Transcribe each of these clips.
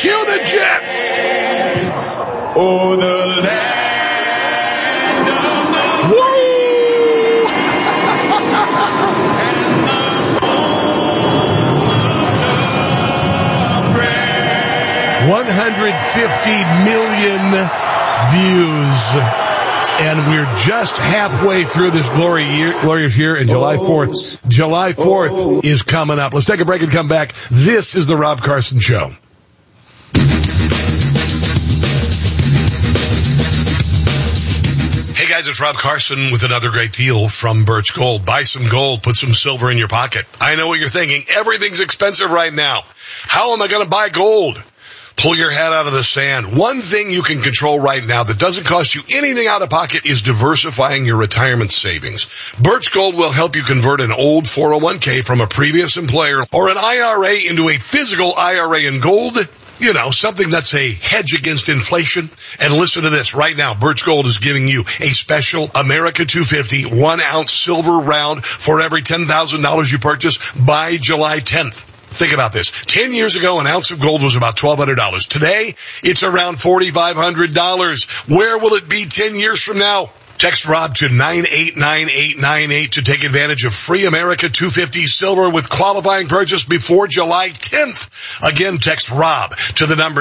Cue the Jets. Oh, the land of the Woo! brave. 150 million views. And we're just halfway through this glorious year, and July 4th is coming up. Let's take a break and come back. This is the Rob Carson Show. Hey guys, it's Rob Carson with another great deal from Birch Gold. Buy some gold, put some silver in your pocket. I know what you're thinking. Everything's expensive right now. How am I going to buy gold? Pull your head out of the sand. One thing you can control right now that doesn't cost you anything out of pocket is diversifying your retirement savings. Birch Gold will help you convert an old 401k from a previous employer or an IRA into a physical IRA in gold. You know, something that's a hedge against inflation. And listen to this. Right now, Birch Gold is giving you a special America 250 1-ounce silver round for every $10,000 you purchase by July 10th. Think about this. 10 years ago, an ounce of gold was about $1,200. Today, it's around $4,500. Where will it be 10 years from now? Text Rob to 989898 to take advantage of free America 250 silver with qualifying purchase before July 10th. Again, text Rob to the number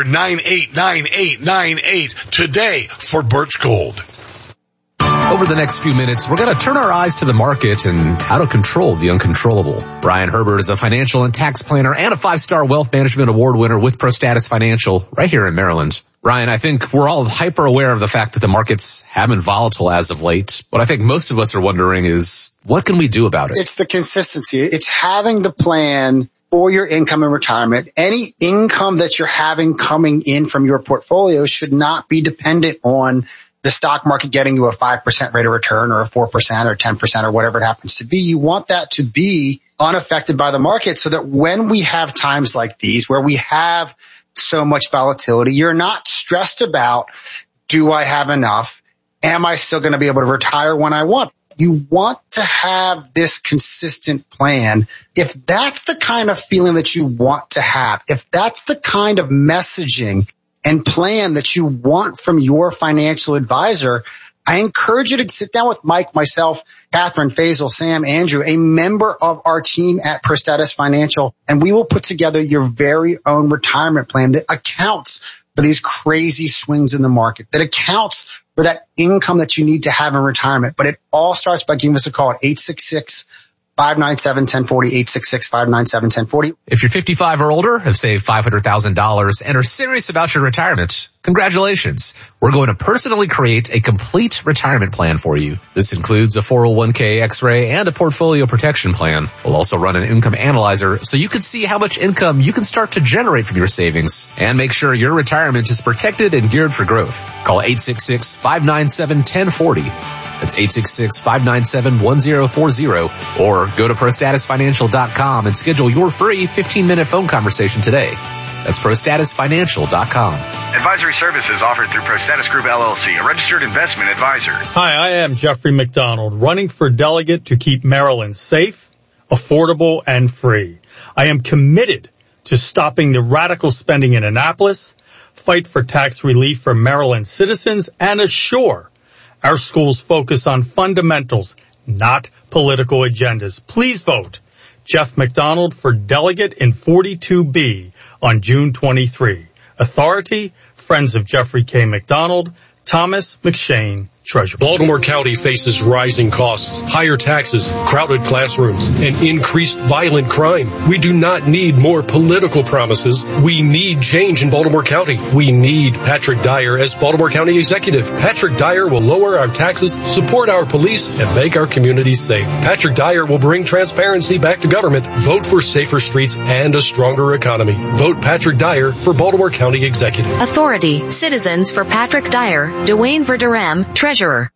989898 today for Birch Gold. Over the next few minutes, we're going to turn our eyes to the market and how to control the uncontrollable. Brian Herbert is a financial and tax planner and a 5-star wealth management award winner with ProStatus Financial right here in Maryland. Brian, I think we're all hyper aware of the fact that the markets have been volatile as of late. What I think most of us are wondering is, what can we do about it? It's the consistency. It's having the plan for your income in retirement. Any income that you're having coming in from your portfolio should not be dependent on the stock market getting you a 5% rate of return or a 4% or 10% or whatever it happens to be. You want that to be unaffected by the market so that when we have times like these where we have so much volatility, you're not stressed about, do I have enough? Am I still going to be able to retire when I want? You want to have this consistent plan. If that's the kind of feeling that you want to have, if that's the kind of messaging and plan that you want from your financial advisor, I encourage you to sit down with Mike, myself, Catherine, Faisal, Sam, Andrew, a member of our team at ProStatus Financial, and we will put together your very own retirement plan that accounts for these crazy swings in the market, that accounts for that income that you need to have in retirement. But it all starts by giving us a call at 866-597-1040, 866-597-1040. If you're 55 or older, have saved $500,000, and are serious about your retirement, congratulations. We're going to personally create a complete retirement plan for you. This includes a 401k X-ray and a portfolio protection plan. We'll also run an income analyzer so you can see how much income you can start to generate from your savings and make sure your retirement is protected and geared for growth. Call 866-597-1040. That's 866-597-1040, or go to ProStatusFinancial.com and schedule your free 15-minute phone conversation today. That's ProStatusFinancial.com. Advisory services offered through ProStatus Group LLC, a registered investment advisor. Hi, I am Jeffrey McDonald, running for delegate to keep Maryland safe, affordable, and free. I am committed to stopping the radical spending in Annapolis, fight for tax relief for Maryland citizens, and assure our schools focus on fundamentals, not political agendas. Please vote Jeff McDonald for delegate in 42B on June 23. Authority, Friends of Jeffrey K. McDonald, Thomas McShane, Treasurer. Baltimore County faces rising costs, higher taxes, crowded classrooms, and increased violent crime. We do not need more political promises. We need change in Baltimore County. We need Patrick Dyer as Baltimore County Executive. Patrick Dyer will lower our taxes, support our police, and make our communities safe. Patrick Dyer will bring transparency back to government. Vote for safer streets and a stronger economy. Vote Patrick Dyer for Baltimore County Executive. Authority, Citizens for Patrick Dyer, Dwayne Verderam, Treasurer. The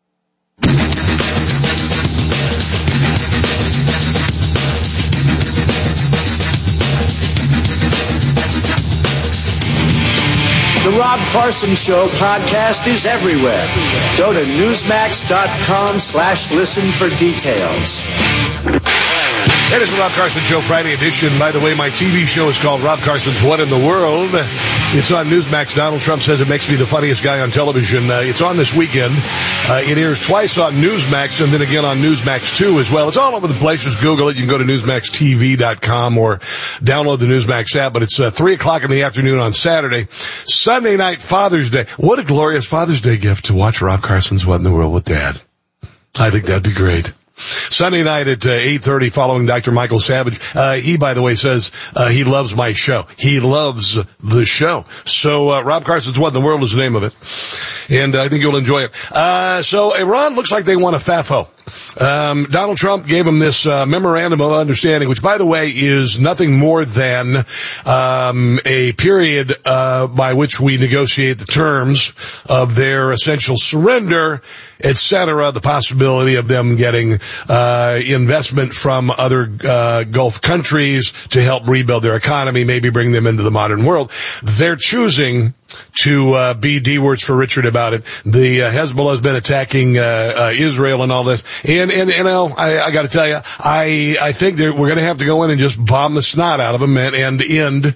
Rob Carson Show podcast is everywhere. Go to Newsmax.com/listen for details. It is the Rob Carson Show Friday edition. By the way, my TV show is called Rob Carson's What in the World. It's on Newsmax. Donald Trump says it makes me the funniest guy on television. It's on this weekend. It airs twice on Newsmax and then again on Newsmax 2 as well. It's all over the place. Just Google it. You can go to newsmaxtv.com or download the Newsmax app. But it's 3 o'clock in the afternoon on Saturday. Sunday night, Father's Day. What a glorious Father's Day gift to watch Rob Carson's What in the World with Dad. I think that'd be great. Sunday night at 8:30 following Dr. Michael Savage. He, by the way, says he loves my show. He loves the show. So Rob Carson's What in the World is the name of it. And I think you'll enjoy it. So Iran looks like they want a FAFO. Donald Trump gave him this memorandum of understanding, which, by the way, is nothing more than a period by which we negotiate the terms of their essential surrender, etc., the possibility of them getting investment from other Gulf countries to help rebuild their economy, maybe bring them into the modern world. They're choosing to be D-words for Richard about it. The Hezbollah has been attacking Israel and all this. And you know, I got to tell you, I think we're going to have to go in and just bomb the snot out of them and end the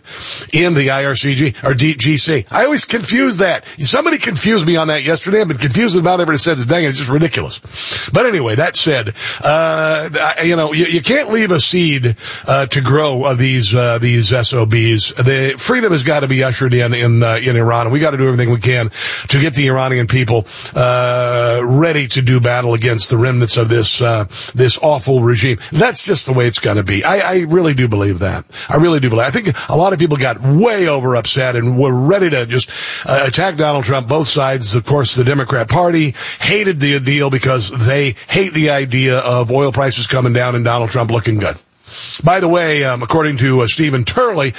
IRCG or GC. I always confuse that. Somebody confused me on that yesterday. I've been confused about it ever since. Dang, it's just ridiculous. But anyway, that said, you know, you can't leave a seed to grow of these SOBs. The freedom has got to be ushered in Iran. We got to do everything we can to get the Iranian people ready to do battle against the remnants of this awful regime. That's just the way it's going to be. I really do believe that. I really do believe. I think a lot of people got way over upset and were ready to just attack Donald Trump. Both sides, of course, the Democrat Party hated the deal because they hate the idea of oil prices coming down and Donald Trump looking good. By the way, according to Stephen Turley,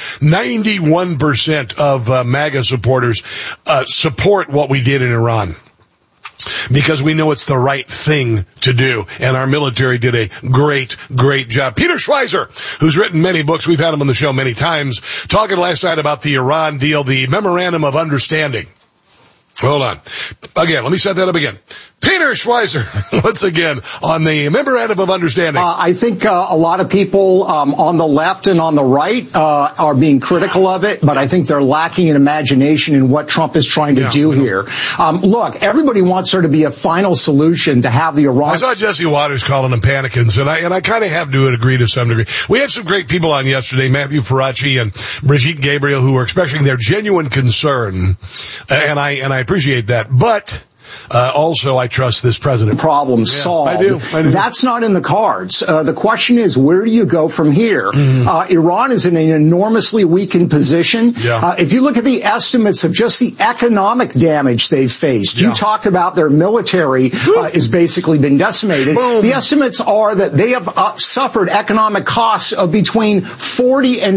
91% of MAGA supporters support what we did in Iran, because we know it's the right thing to do. And our military did a great, great job. Peter Schweizer, who's written many books, we've had him on the show many times, talking last night about the Iran deal, the Memorandum of Understanding. Hold on. Again, let me set that up again. Peter Schweizer, once again, on the Memorandum of Understanding. I think a lot of people on the left and on the right are being critical of it, but I think they're lacking in imagination in what Trump is trying to do here. Look, everybody wants there to be a final solution to have the Iran... I saw Jesse Waters calling them panicans, and I kind of have to agree to some degree. We had some great people on yesterday, Matthew Faraci and Brigitte Gabriel, who were expressing their genuine concern, and I appreciate that, but... also, I trust this president. Problem solved. I do. That's not in the cards. The question is, where do you go from here? Iran is in an enormously weakened position. If you look at the estimates of just the economic damage they've faced, you talked about their military has basically been decimated. The estimates are that they have suffered economic costs of between 40 and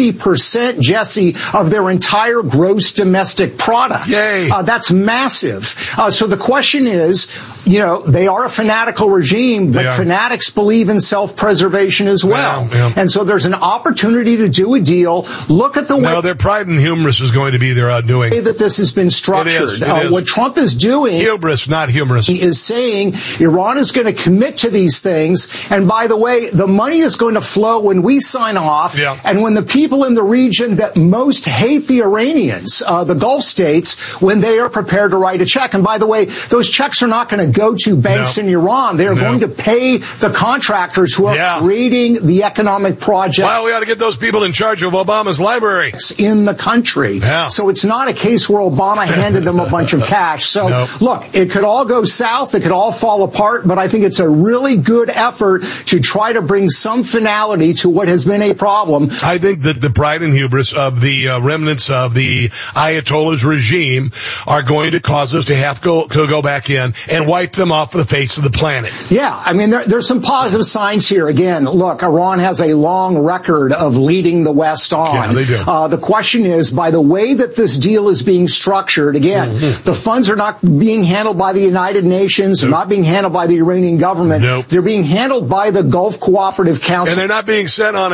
50%, Jesse, of their entire gross domestic product. That's massive. So the question is, you know, they are a fanatical regime, but fanatics believe in self-preservation as well. And so there's an opportunity to do a deal. Look at the way... No, their pride and hubris is going to be their undoing. ...that this has been structured. It is. What Trump is doing... Hubris, not humorous. ...he is saying Iran is going to commit to these things. And by the way, the money is going to flow when we sign off. And when the people in the region that most hate the Iranians, the Gulf states, when they are prepared to write a check. And by the way, those checks are not going to go to banks in Iran. They are going to pay the contractors who are creating the economic project. Well, we ought to get those people in charge of Obama's library in the country. So it's not a case where Obama handed them a bunch of cash. So look, it could all go south. It could all fall apart. But I think it's a really good effort to try to bring some finality to what has been a problem. I think that the pride and hubris of the remnants of the Ayatollah's regime are going to cause us to have to go back in and wipe them off the face of the planet. I mean, there's some positive signs here. Again, look, Iran has a long record of leading the West on. They do. The question is, by the way that this deal is being structured, again, the funds are not being handled by the United Nations, they're not being handled by the Iranian government. They're being handled by the Gulf Cooperative Council. And they're not being sent on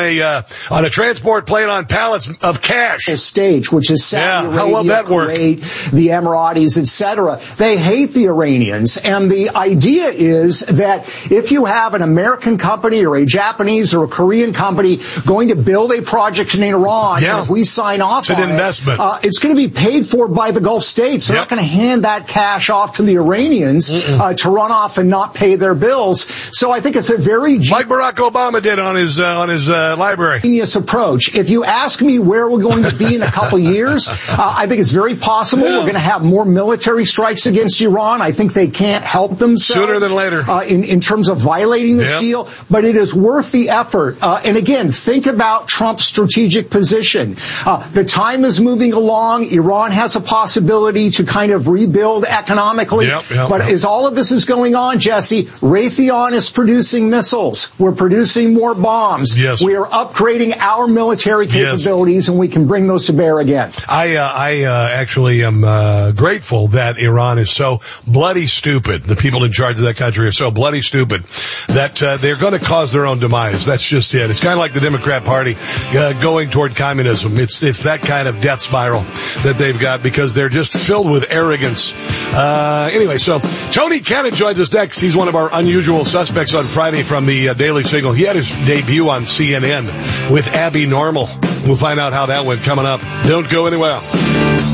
a transport plane on pallets of cash. Stage, which is Saudi Arabia, how will that work? Kuwait, the Emiratis, etc. They hate the Iranians, and And the idea is that if you have an American company or a Japanese or a Korean company going to build a project in Iran, and if we sign off on investment. It's going to be paid for by the Gulf states. They're not going to hand that cash off to the Iranians to run off and not pay their bills. So I think it's a very like Barack Obama did on his library. Genius approach. If you ask me where we're going to be in a couple years, I think it's very possible we're going to have more military strikes against Iran. I think they can't help themselves sooner than later in terms of violating this deal. But it is worth the effort. And again, think about Trump's strategic position. The time is moving along. Iran has a possibility to kind of rebuild economically. But as all of this is going on, Jesse, Raytheon is producing missiles. We're producing more bombs. We are upgrading our military capabilities, and we can bring those to bear again. I actually am grateful that Iran is so bloody stupid. The people in charge of that country are so bloody stupid that they're going to cause their own demise. That's just it. It's kind of like the Democrat Party going toward communism. It's that kind of death spiral that they've got because they're just filled with arrogance. Anyway, so Tony Cannon joins us next. He's one of our unusual suspects on Friday from the Daily Signal. He had his debut on CNN with Abby Normal. We'll find out how that went coming up. Don't go anywhere.